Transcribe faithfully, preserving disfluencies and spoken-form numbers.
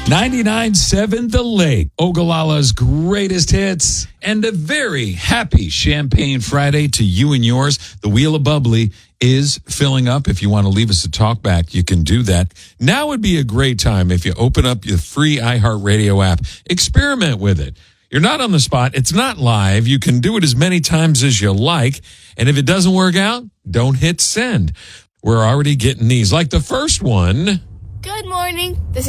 ninety-nine point seven The Lake, Ogallala's greatest hits, and a very happy Champagne Friday to you and yours. The Wheel of Bubbly is filling up. If you want to leave us a talk back, you can do that. Now would be a great time if you open up your free iHeartRadio app. Experiment with it. You're not on the spot. It's not live. You can do it as many times as you like. And if it doesn't work out, don't hit send. We're already getting these. Like the first one. Good morning. This